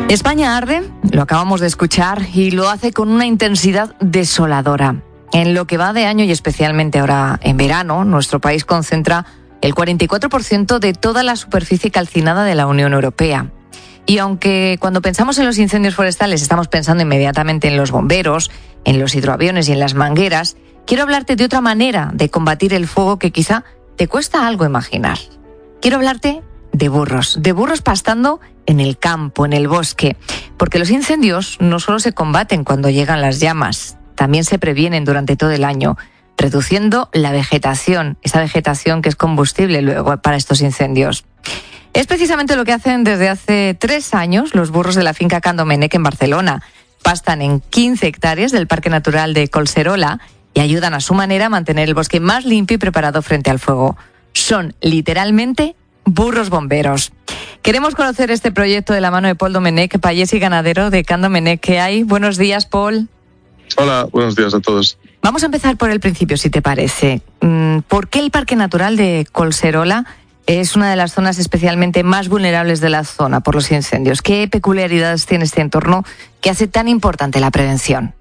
España arde, lo acabamos de escuchar, y lo hace con una intensidad desoladora. En lo que va de año y especialmente ahora en verano, nuestro país concentra el 44% de toda la superficie calcinada de la Unión Europea. Y aunque cuando pensamos en los incendios forestales estamos pensando inmediatamente en los bomberos, en los hidroaviones y en las mangueras, quiero hablarte de otra manera de combatir el fuego que quizá te cuesta algo imaginar. Quiero hablarte de burros pastando en el campo, en el bosque, porque los incendios no solo se combaten cuando llegan las llamas, también se previenen durante todo el año, reduciendo la vegetación, esa vegetación que es combustible luego para estos incendios. Es precisamente lo que hacen desde hace 3 años los burros de la finca Can Domènec en Barcelona. Pastan en 15 hectáreas del Parque Natural de Collserola y ayudan a su manera a mantener el bosque más limpio y preparado frente al fuego. Son literalmente burros bomberos. Queremos conocer este proyecto de la mano de Pol Domènec, payés y ganadero de Can Domènec. ¿Qué hay? Buenos días, Pol. Hola, buenos días a todos. Vamos a empezar por el principio, si te parece. ¿Por qué el Parque Natural de Collserola es una de las zonas especialmente más vulnerables de la zona por los incendios? ¿Qué peculiaridades tiene este entorno que hace tan importante la prevención?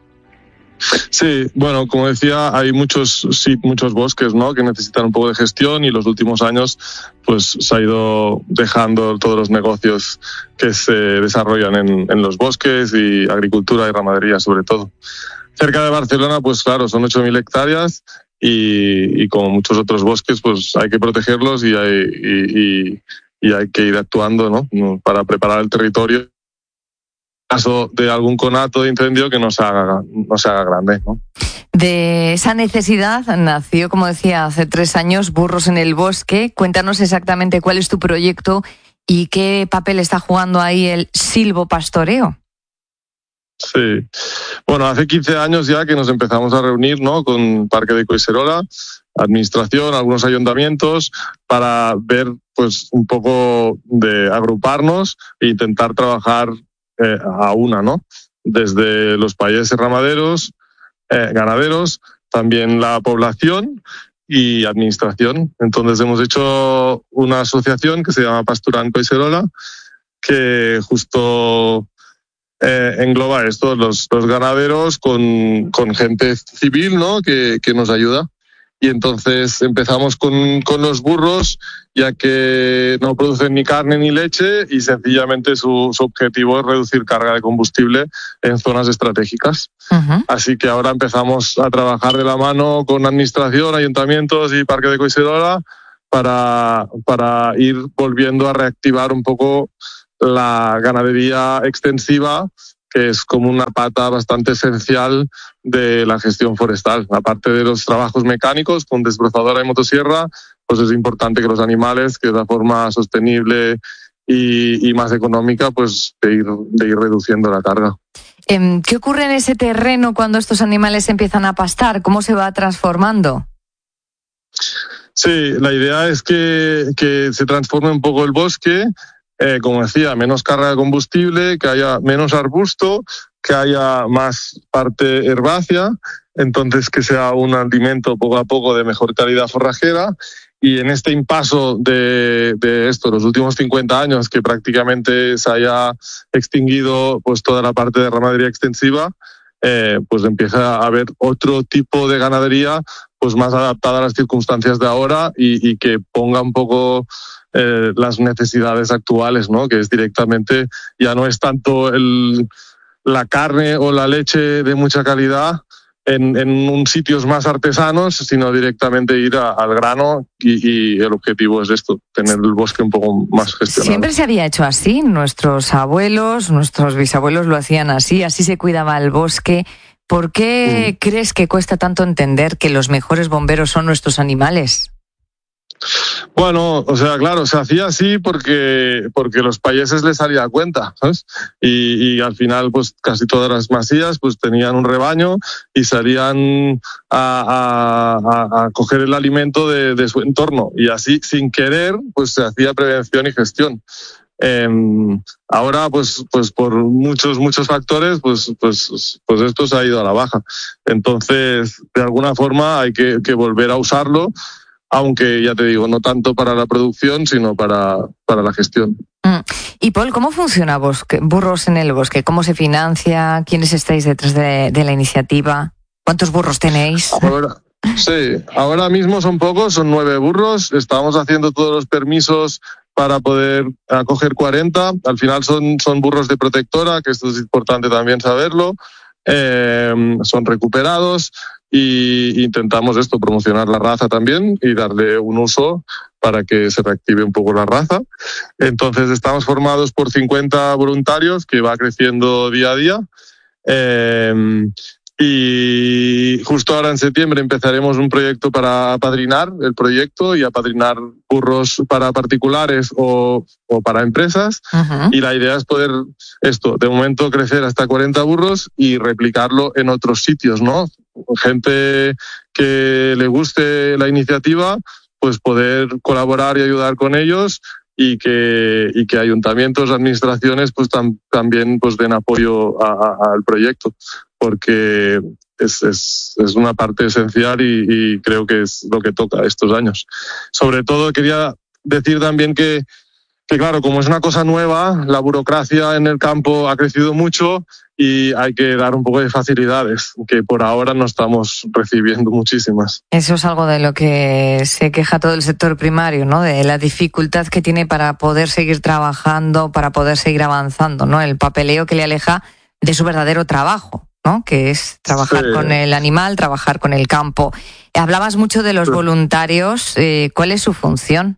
Sí, bueno, como decía, hay muchos bosques, ¿no?, que necesitan un poco de gestión, y los últimos años pues se ha ido dejando todos los negocios que se desarrollan en los bosques, y agricultura y ramadería sobre todo. Cerca de Barcelona, pues claro, son 8.000 hectáreas y como muchos otros bosques, pues hay que protegerlos y hay que ir actuando, ¿no?, para preparar el territorio caso de algún conato de incendio que no se haga grande, ¿no? De esa necesidad nació, como decía, hace 3 años, Burros en el Bosque. Cuéntanos exactamente cuál es tu proyecto y qué papel está jugando ahí el silvopastoreo. Sí, bueno, hace 15 años ya que nos empezamos a reunir, ¿no?, con Parque de Collserola, administración, algunos ayuntamientos, para ver pues un poco de agruparnos e intentar trabajar a una, ¿no? Desde los payeses ramaderos, ganaderos, también la población y administración. Entonces hemos hecho una asociación que se llama Pasturan Collserola, que justo engloba esto, los ganaderos con gente civil, ¿no?, que nos ayuda. Y entonces empezamos con los burros, ya que no producen ni carne ni leche, y sencillamente su objetivo es reducir carga de combustible en zonas estratégicas. Uh-huh. Así que ahora empezamos a trabajar de la mano con administración, ayuntamientos y Parque de Collserola para ir volviendo a reactivar un poco la ganadería extensiva, que es como una pata bastante esencial de la gestión forestal. Aparte de los trabajos mecánicos con desbrozadora y motosierra, pues es importante que los animales, que de la forma sostenible y más económica, pues de ir reduciendo la carga. ¿Qué ocurre en ese terreno cuando estos animales empiezan a pastar? ¿Cómo se va transformando? Sí, la idea es que se transforme un poco el bosque, como decía, menos carga de combustible, que haya menos arbusto, que haya más parte herbácea, entonces que sea un alimento poco a poco de mejor calidad forrajera. Y en este impaso de esto, los últimos 50 años, que prácticamente se haya extinguido pues toda la parte de ramadería extensiva, pues empieza a haber otro tipo de ganadería pues más adaptada a las circunstancias de ahora y que ponga un poco las necesidades actuales, ¿no?, que es directamente, ya no es tanto la carne o la leche de mucha calidad en sitios más artesanos, sino directamente ir al grano, y el objetivo es esto, tener el bosque un poco más gestionado. Siempre se había hecho así, nuestros abuelos, nuestros bisabuelos lo hacían así se cuidaba el bosque. ¿Por qué crees que cuesta tanto entender que los mejores bomberos son nuestros animales? Bueno, o sea, claro, se hacía así porque los payeses les salía a cuenta, ¿sabes? Y al final, pues casi todas las masías pues tenían un rebaño y salían a coger el alimento de su entorno, y así, sin querer, pues se hacía prevención y gestión. Ahora, pues por muchos factores, pues esto se ha ido a la baja. Entonces, de alguna forma hay que volver a usarlo, aunque ya te digo, no tanto para la producción, sino para la gestión. Y Paul, ¿cómo funciona Burros en el Bosque? ¿Cómo se financia? ¿Quiénes estáis detrás de la iniciativa? ¿Cuántos burros tenéis? Ahora mismo son pocos, son 9 burros. Estamos haciendo todos los permisos para poder acoger 40. Al final son burros de protectora, que esto es importante también saberlo. Son recuperados y intentamos promocionar la raza también y darle un uso para que se reactive un poco la raza. Entonces estamos formados por 50 voluntarios que va creciendo día a día. Y justo ahora en septiembre empezaremos un proyecto para apadrinar el proyecto y apadrinar burros para particulares o para empresas. Uh-huh. Y la idea es poder de momento crecer hasta 40 burros y replicarlo en otros sitios, ¿no? Gente que le guste la iniciativa, pues poder colaborar y ayudar con ellos y que ayuntamientos, administraciones, pues también pues den apoyo al proyecto, porque es una parte esencial y creo que es lo que toca estos años. Sobre todo quería decir también que claro, como es una cosa nueva, la burocracia en el campo ha crecido mucho y hay que dar un poco de facilidades, que por ahora no estamos recibiendo muchísimas. Eso es algo de lo que se queja todo el sector primario, ¿no? De la dificultad que tiene para poder seguir trabajando, para poder seguir avanzando, ¿no? El papeleo que le aleja de su verdadero trabajo, ¿no? Que es trabajar con el animal, trabajar con el campo. Hablabas mucho de los voluntarios. ¿Cuál es su función?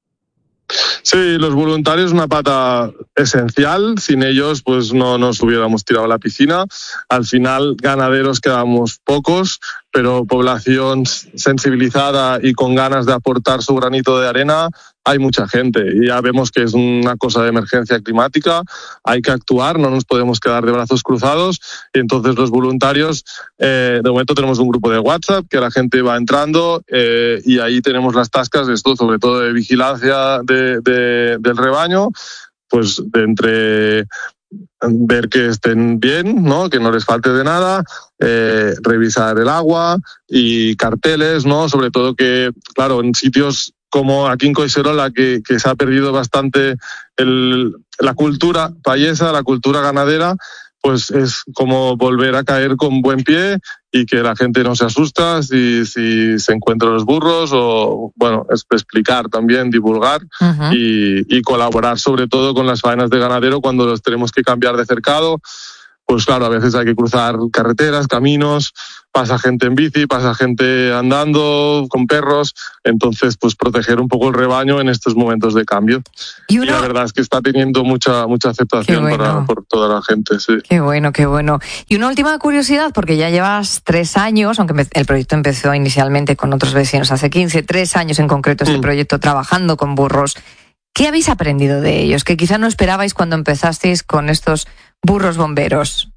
Sí, los voluntarios es una pata esencial. Sin ellos, pues no nos hubiéramos tirado a la piscina. Al final, ganaderos quedamos pocos, pero población sensibilizada y con ganas de aportar su granito de arena, hay mucha gente. Y ya vemos que es una cosa de emergencia climática, hay que actuar, no nos podemos quedar de brazos cruzados. Y entonces los voluntarios, de momento tenemos un grupo de WhatsApp que la gente va entrando y ahí tenemos las tascas de esto, sobre todo de vigilancia del rebaño, pues de entre ver que estén bien, ¿no? Que no les falte de nada, revisar el agua y carteles, ¿no? Sobre todo que, claro, en sitios como aquí en Collserola, que se ha perdido bastante la cultura payesa, la cultura ganadera, pues es como volver a caer con buen pie y que la gente no se asusta si se encuentran los burros o, bueno, es explicar también, divulgar. Uh-huh. y colaborar sobre todo con las faenas de ganadero cuando los tenemos que cambiar de cercado. Pues claro, a veces hay que cruzar carreteras, caminos, pasa gente en bici, pasa gente andando con perros, entonces pues proteger un poco el rebaño en estos momentos de cambio. Y la verdad es que está teniendo mucha aceptación por toda la gente. Sí. Qué bueno, qué bueno. Y una última curiosidad, porque ya llevas 3 años, aunque el proyecto empezó inicialmente con otros vecinos hace 3 años en concreto este proyecto trabajando con burros. ¿Qué habéis aprendido de ellos que quizá no esperabais cuando empezasteis con estos burros bomberos?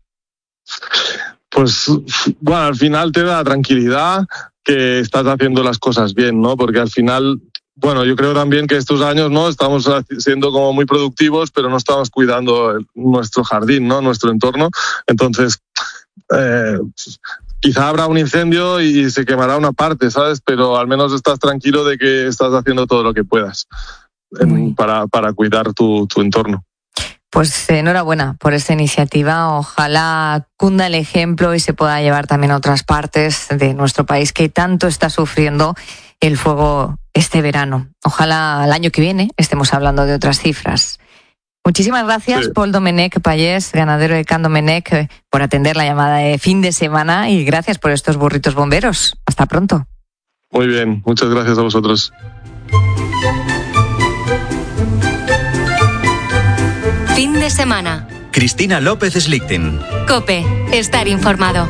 Pues bueno, al final te da tranquilidad que estás haciendo las cosas bien, ¿no? Porque al final, bueno, yo creo también que estos años, ¿no? Estamos siendo como muy productivos, pero no estamos cuidando nuestro jardín, ¿no? Nuestro entorno. Entonces, quizá habrá un incendio y se quemará una parte, ¿sabes? Pero al menos estás tranquilo de que estás haciendo todo lo que puedas para cuidar tu entorno. Pues enhorabuena por esta iniciativa. Ojalá cunda el ejemplo y se pueda llevar también a otras partes de nuestro país que tanto está sufriendo el fuego este verano. Ojalá el año que viene estemos hablando de otras cifras. Muchísimas gracias, sí. Paul Domenech Pallés, ganadero de Can Domenech, por atender la llamada de fin de semana y gracias por estos burritos bomberos. Hasta pronto. Muy bien, muchas gracias a vosotros. Fin de semana. Cristina López Slichting. COPE. Estar informado.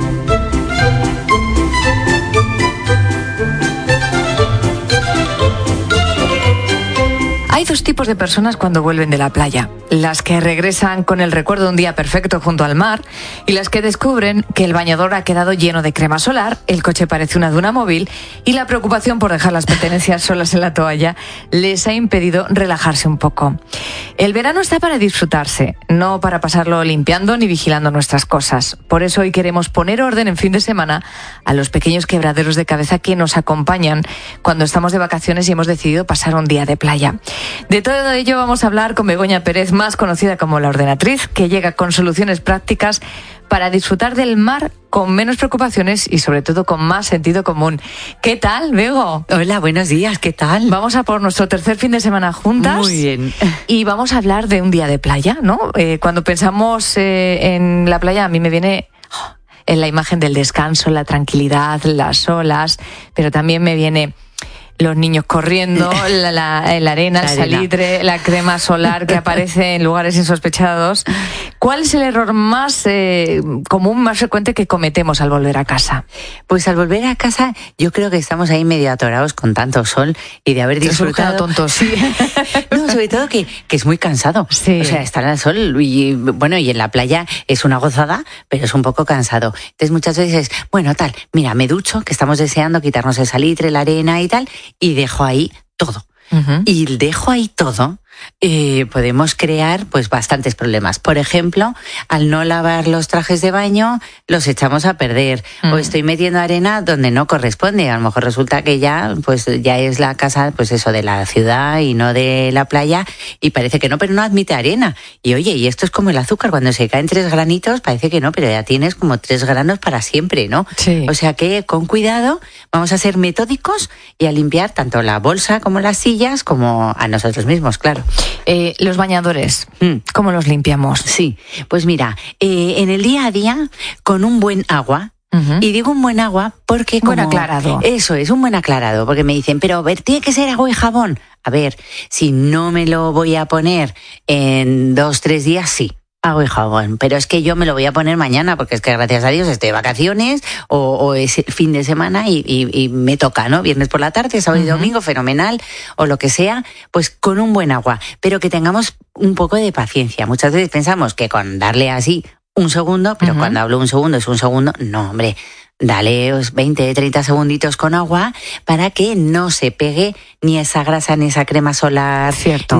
Hay 2 tipos de personas cuando vuelven de la playa. Las que regresan con el recuerdo de un día perfecto junto al mar y las que descubren que el bañador ha quedado lleno de crema solar, el coche parece una duna móvil y la preocupación por dejar las pertenencias solas en la toalla les ha impedido relajarse un poco. El verano está para disfrutarse, no para pasarlo limpiando ni vigilando nuestras cosas. Por eso hoy queremos poner orden en fin de semana a los pequeños quebraderos de cabeza que nos acompañan cuando estamos de vacaciones y hemos decidido pasar un día de playa. De todo ello vamos a hablar con Begoña Pérez, más conocida como La Ordenatriz, que llega con soluciones prácticas para disfrutar del mar con menos preocupaciones y sobre todo con más sentido común. ¿Qué tal, Bego? Hola, buenos días, ¿qué tal? Vamos a por nuestro tercer fin de semana juntas. Muy bien. Y vamos a hablar de un día de playa, ¿no? Cuando pensamos en la playa, a mí me viene en la imagen del descanso, la tranquilidad, las olas, pero también me viene los niños corriendo, la arena, el salitre, la crema solar que aparece en lugares insospechados. ¿Cuál es el error más común, más frecuente que cometemos al volver a casa? Pues al volver a casa yo creo que estamos ahí medio atorados con tanto sol y de haber disfrutado. Tontos. Sí. No, sobre todo que es muy cansado. Sí. O sea, estar al sol y bueno, y en la playa es una gozada, pero es un poco cansado. Entonces muchas veces, bueno, tal, mira, me ducho, que estamos deseando quitarnos el salitre, la arena y tal, y dejo ahí todo. Uh-huh. Y dejo ahí todo, podemos crear pues bastantes problemas. Por ejemplo, al no lavar los trajes de baño, los echamos a perder. O estoy metiendo arena donde no corresponde. A lo mejor resulta que ya es la casa, pues eso, de la ciudad y no de la playa, y parece que no, pero no admite arena. Y oye, y esto es como el azúcar, cuando se caen 3 granitos, parece que no, pero ya tienes como 3 granos para siempre, ¿no? Sí. O sea que con cuidado vamos a ser metódicos y a limpiar tanto la bolsa como las sillas, como a nosotros mismos, claro. Los bañadores, ¿cómo los limpiamos? Sí, pues mira, en el día a día, con un buen agua. Uh-huh. Y digo un buen agua porque como... Buen aclarado. Eso es, un buen aclarado, porque me dicen, pero a ver, tiene que ser agua y jabón. A ver, si no me lo voy a poner en 2-3 días, sí. Agua y jabón, pero es que yo me lo voy a poner mañana porque es que gracias a Dios estoy de vacaciones o es fin de semana y me toca, ¿no? Viernes por la tarde, sábado y domingo, fenomenal, o lo que sea, pues con un buen agua, pero que tengamos un poco de paciencia. Muchas veces pensamos que con darle así un segundo, pero cuando hablo un segundo es un segundo, no, hombre. Dale 20, 30 segunditos con agua para que no se pegue ni esa grasa, ni esa crema solar,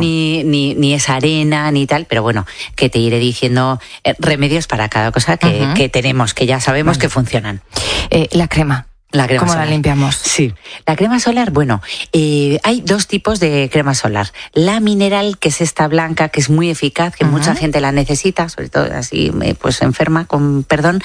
ni esa arena, ni tal. Pero bueno, que te iré diciendo remedios para cada cosa que tenemos, que ya sabemos que funcionan. La crema. ¿Cómo solar. la limpiamos? Sí, la crema solar, bueno, hay 2 tipos de crema solar. La mineral, que es esta blanca, que es muy eficaz, que mucha gente la necesita, sobre todo así, pues enferma, con perdón,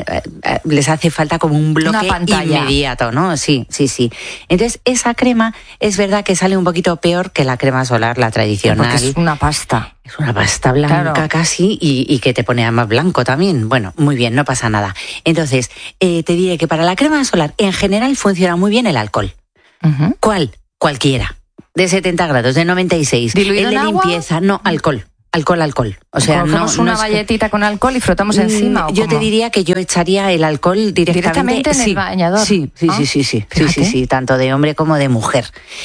les hace falta como un bloque inmediato, ¿no? Sí. Entonces, esa crema es verdad que sale un poquito peor que la crema solar, la tradicional. Porque es una pasta. Es una pasta blanca casi y que te pone más blanco también. Bueno, muy bien, no pasa nada. Entonces, te diré que para la crema solar en general funciona muy bien el alcohol. Uh-huh. ¿Cuál? Cualquiera. De 70 grados, de 96. ¿Diluido en agua? Limpieza, no, alcohol. O sea, cogemos una galletita con alcohol y frotamos encima. Yo te diría que yo echaría el alcohol directamente en el bañador. Sí, tanto de hombre como de mujer.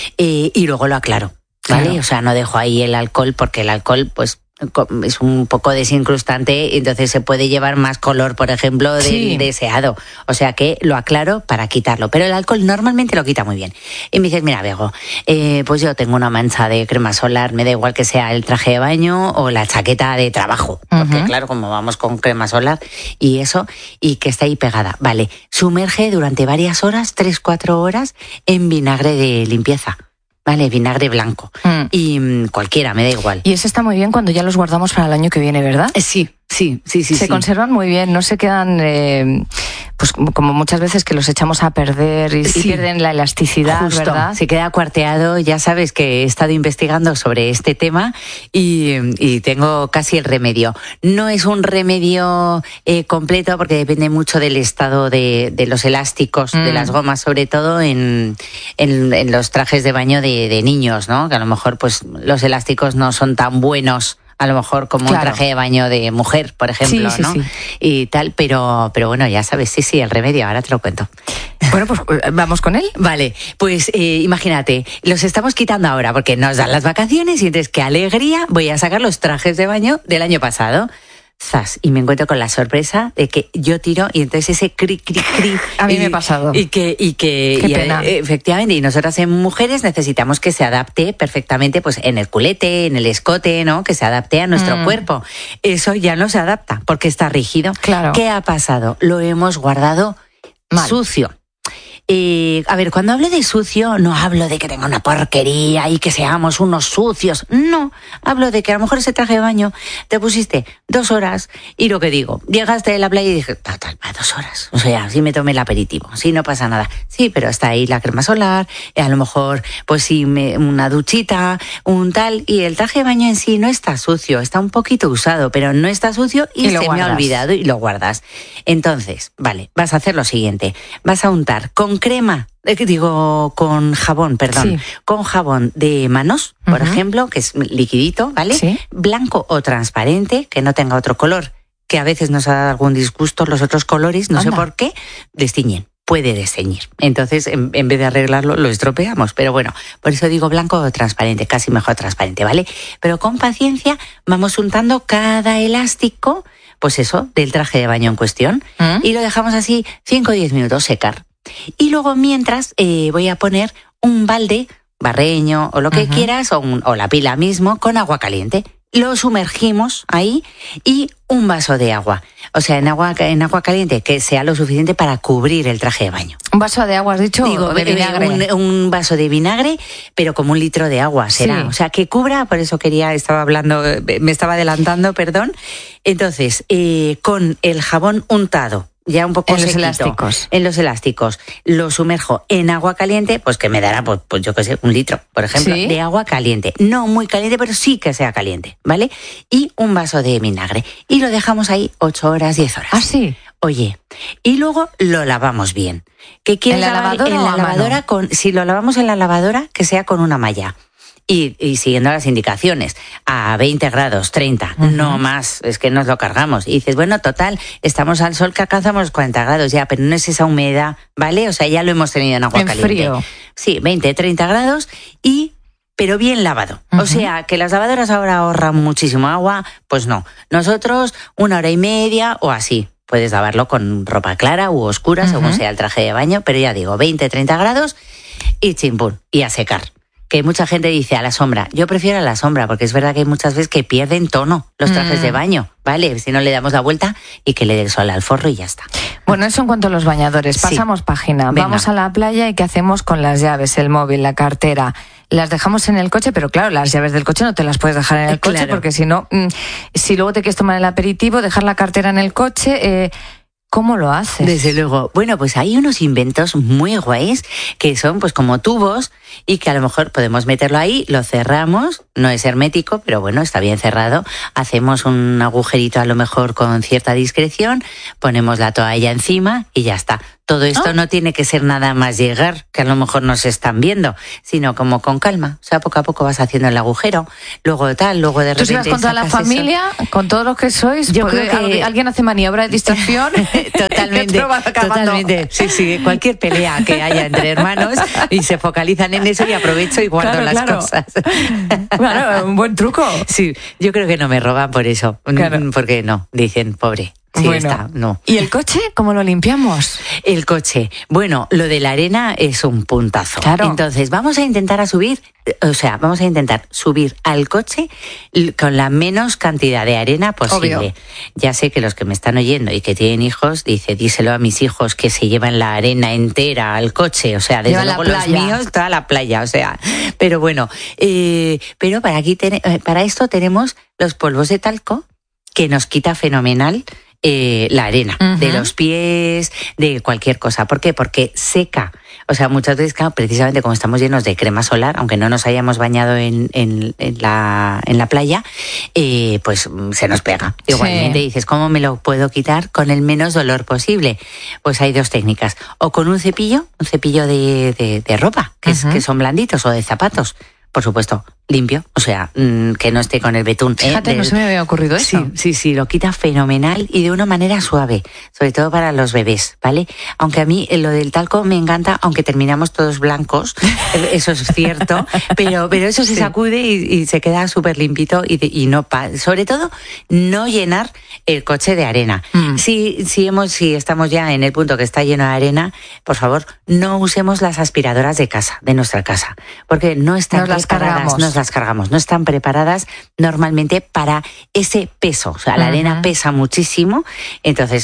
Y luego lo aclaro. ¿Vale? Claro. O sea, no dejo ahí el alcohol porque el alcohol, pues, es un poco desincrustante y entonces se puede llevar más color, por ejemplo, del deseado. O sea que lo aclaro para quitarlo. Pero el alcohol normalmente lo quita muy bien. Y me dices, mira, Bego, pues yo tengo una mancha de crema solar, me da igual que sea el traje de baño o la chaqueta de trabajo. Porque claro, como vamos con crema solar y eso, y que está ahí pegada. Vale, sumerge durante varias horas, 3-4 horas, en vinagre de limpieza. Vale, vinagre blanco. Y cualquiera, me da igual. Y ese está muy bien cuando ya los guardamos para el año que viene, ¿verdad? Sí. Se conservan muy bien, no se quedan, pues como muchas veces que los echamos a perder y pierden la elasticidad, justo, ¿verdad? Se queda cuarteado. Ya sabes que he estado investigando sobre este tema y tengo casi el remedio. No es un remedio completo porque depende mucho del estado de los elásticos, de las gomas, sobre todo en los trajes de baño de niños, ¿no? Que a lo mejor pues los elásticos no son tan buenos a lo mejor como un traje de baño de mujer, por ejemplo, ¿no? Sí. Y tal, pero bueno, ya sabes, sí, el remedio, ahora te lo cuento. Bueno, pues vamos con él. Vale, pues imagínate, los estamos quitando ahora porque nos dan las vacaciones y entonces qué alegría, voy a sacar los trajes de baño del año pasado. Zas, y me encuentro con la sorpresa de que yo tiro y entonces ese cri. A mí me ha pasado. Qué pena. Efectivamente, y nosotras en mujeres necesitamos que se adapte perfectamente pues en el culete, en el escote, ¿no? Que se adapte a nuestro cuerpo. Eso ya no se adapta porque está rígido. Claro. ¿Qué ha pasado? Lo hemos guardado mal. Sucio. A ver, cuando hablo de sucio, no hablo de que tenga una porquería y que seamos unos sucios. No, hablo de que a lo mejor ese traje de baño te pusiste 2 horas y lo que digo, llegaste de la playa y dije, total, 2 horas. O sea, sí me tomé el aperitivo, sí, no pasa nada. Sí, pero está ahí la crema solar, a lo mejor, pues sí, una duchita, un tal, y el traje de baño en sí no está sucio, está un poquito usado, pero no está sucio y se me ha olvidado y lo guardas. Entonces, vale, vas a hacer lo siguiente, vas a untar con crema, con jabón, perdón, sí. Con jabón de manos, por ejemplo, que es liquidito, ¿vale? Sí. Blanco o transparente, que no tenga otro color, que a veces nos ha dado algún disgusto los otros colores, no sé por qué, destiñen. Puede desteñir. Entonces, en vez de arreglarlo, lo estropeamos. Pero bueno, por eso digo blanco o transparente, casi mejor transparente, ¿vale? Pero con paciencia vamos untando cada elástico, pues eso, del traje de baño en cuestión, y lo dejamos así 5 o 10 minutos secar. Y luego, mientras, voy a poner un balde, barreño o lo que quieras, o la pila mismo, con agua caliente. Lo sumergimos ahí y un vaso de agua. O sea, en agua caliente, que sea lo suficiente para cubrir el traje de baño. ¿Un vaso de agua has dicho? Digo, de vinagre. Un vaso de vinagre, pero como 1 litro de agua será. Sí. O sea, que cubra, por eso me estaba adelantando, perdón. Entonces, con el jabón untado, ya un poco en los elásticos. En los elásticos. Lo sumerjo en agua caliente, pues que me dará, pues yo qué sé, 1 litro, por ejemplo, ¿sí? De agua caliente. No muy caliente, pero sí que sea caliente, ¿vale? Y un vaso de vinagre. Y lo dejamos ahí 8 horas, 10 horas. ¿Ah, sí? Oye, y luego lo lavamos bien. ¿Qué quieres lavar? ¿En la lavadora? Si lo lavamos en la lavadora, que sea con una malla. Y siguiendo las indicaciones, a 20 grados, 30, no más, es que nos lo cargamos. Y dices, bueno, total, estamos al sol que alcanzamos 40 grados ya, pero no es esa humedad, ¿vale? O sea, ya lo hemos tenido en agua caliente. Frío. Sí, 20, 30 grados pero bien lavado. O sea, que las lavadoras ahora ahorran muchísimo agua, pues no. Nosotros 1 hora y media o así. Puedes lavarlo con ropa clara u oscura, según sea el traje de baño, pero ya digo, 20, 30 grados y chimpún, y a secar. Que mucha gente dice a la sombra. Yo prefiero a la sombra, porque es verdad que hay muchas veces que pierden tono los trajes de baño, ¿vale? Si no le damos la vuelta y que le dé el sol al forro y ya está. Bueno, eso en cuanto a los bañadores. Pasamos página. Venga. Vamos a la playa y ¿qué hacemos con las llaves, el móvil, la cartera? Las dejamos en el coche, pero claro, las llaves del coche no te las puedes dejar en el coche, porque si no, si luego te quieres tomar el aperitivo, dejar la cartera en el coche... ¿Cómo lo haces? Desde luego. Bueno, pues hay unos inventos muy guays que son pues como tubos y que a lo mejor podemos meterlo ahí, lo cerramos, no es hermético, pero bueno, está bien cerrado. Hacemos un agujerito a lo mejor con cierta discreción, ponemos la toalla encima y ya está. Todo esto no tiene que ser nada más llegar, que a lo mejor no se están viendo, sino como con calma. O sea, poco a poco vas haciendo el agujero, luego de repente... ¿Tú ibas con toda la familia, con todos los que sois? Yo creo que alguien hace maniobra de distracción. Totalmente. Sí, cualquier pelea que haya entre hermanos y se focalizan en eso y aprovecho y guardo las cosas. Claro, un buen truco. Sí, yo creo que no me roban por eso, porque no, dicen, pobre. Sí, bueno, está, no. ¿Y el coche? ¿Cómo lo limpiamos? El coche. Bueno, lo de la arena es un puntazo. Claro. Entonces, vamos a intentar subir al coche con la menos cantidad de arena posible. Obvio. Ya sé que los que me están oyendo y que tienen hijos, díselo a mis hijos que se llevan la arena entera al coche, o sea, desde luego los míos, toda la playa, o sea. Pero bueno, pero para esto tenemos los polvos de talco que nos quita fenomenal la arena de los pies, de cualquier cosa. ¿Por qué? Porque seca. O sea, muchas veces, claro, precisamente como estamos llenos de crema solar, aunque no nos hayamos bañado en la playa, pues se nos pega. Igualmente dices, ¿cómo me lo puedo quitar con el menos dolor posible? Pues hay 2 técnicas. O con un cepillo de ropa, que son blanditos, o de zapatos. Por supuesto, limpio, o sea, que no esté con el betún. Fíjate, no se me había ocurrido eso. Sí, lo quita fenomenal y de una manera suave, sobre todo para los bebés, ¿vale? Aunque a mí lo del talco me encanta, aunque terminamos todos blancos, eso es cierto, pero eso se sacude y se queda súper limpito y no, sobre todo, no llenar el coche de arena. Si estamos ya en el punto que está lleno de arena, por favor, no usemos las aspiradoras de nuestra casa, porque no están nos las cargamos, no están preparadas normalmente para ese peso, o sea, la arena pesa muchísimo, entonces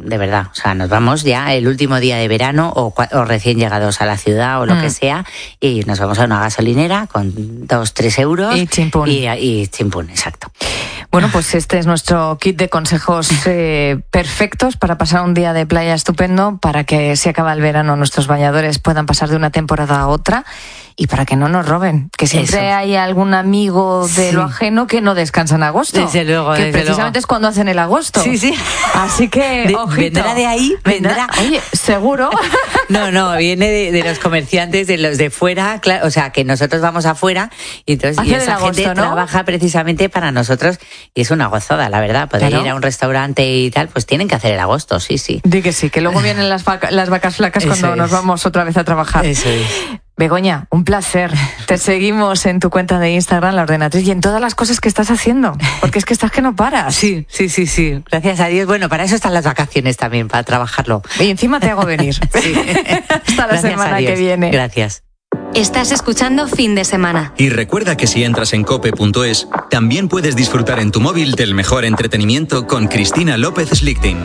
de verdad. O sea, nos vamos ya el último día de verano o recién llegados a la ciudad o lo que sea, y nos vamos a una gasolinera con 2-3 euros. Y chimpún. Y chimpún, exacto. Bueno, pues este es nuestro kit de consejos perfectos para pasar un día de playa estupendo, para que si acaba el verano nuestros bañadores puedan pasar de una temporada a otra y para que no nos roben. Que siempre hay algún amigo de lo ajeno que no descansa en agosto. Desde luego, que precisamente es cuando hacen el agosto. Sí. Así que, ojito. ¿Vendrá de ahí? ¿Vendrá? Oye, ¿seguro? No, viene de los comerciantes, de los de fuera, claro, o sea, que nosotros vamos afuera y entonces y esa gente trabaja precisamente para nosotros y es una gozada, la verdad, poder ir a un restaurante y tal, pues tienen que hacer el agosto, sí. Di que sí, que luego vienen las vacas flacas cuando nos vamos otra vez a trabajar. Eso es. Begoña, un placer. Te seguimos en tu cuenta de Instagram, La Ordenatriz, y en todas las cosas que estás haciendo, porque es que estás que no paras. Sí. Gracias a Dios. Bueno, para eso están las vacaciones también, para trabajarlo. Y encima te hago venir. Sí. Hasta la semana que viene. Gracias. Estás escuchando Fin de Semana. Y recuerda que si entras en cope.es, también puedes disfrutar en tu móvil del mejor entretenimiento con Cristina López Slichting.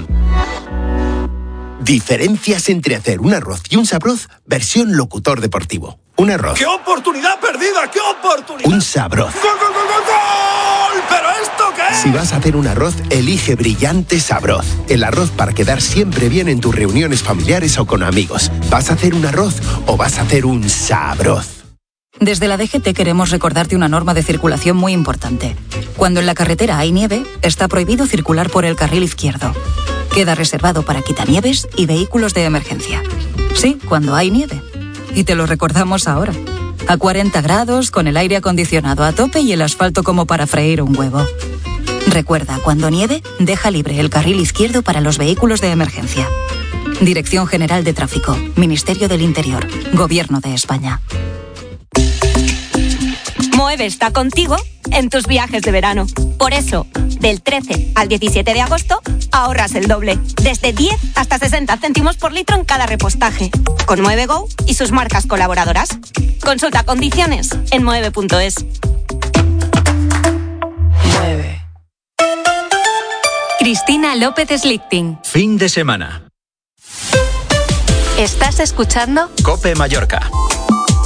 Diferencias entre hacer un arroz y un sabroz, versión locutor deportivo. Un arroz. ¡Qué oportunidad perdida! ¡Qué oportunidad! Un sabroz. ¡Gol, gol, gol, gol, gol! ¿Pero esto qué es? Si vas a hacer un arroz, elige Brillante Sabroz. El arroz para quedar siempre bien en tus reuniones familiares o con amigos. ¿Vas a hacer un arroz o vas a hacer un sabroz? Desde la DGT queremos recordarte una norma de circulación muy importante. Cuando en la carretera hay nieve, está prohibido circular por el carril izquierdo. Queda reservado para quitanieves y vehículos de emergencia. Sí, cuando hay nieve. Y te lo recordamos ahora. A 40 grados, con el aire acondicionado a tope y el asfalto como para freír un huevo. Recuerda, cuando nieve, deja libre el carril izquierdo para los vehículos de emergencia. Dirección General de Tráfico, Ministerio del Interior, Gobierno de España. Moeve está contigo en tus viajes de verano. Por eso, del 13 al 17 de agosto, ahorras el doble. Desde 10 hasta 60 céntimos por litro en cada repostaje. Con Moeve Go y sus marcas colaboradoras. Consulta condiciones en moeve.es. Mueve. Cristina López Slichting. Fin de semana. Estás escuchando Cope Mallorca.